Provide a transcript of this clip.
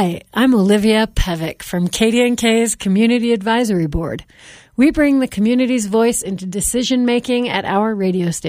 Hi, I'm Olivia Pevick from KDNK's Community Advisory Board. We bring the community's voice into decision-making at our radio station.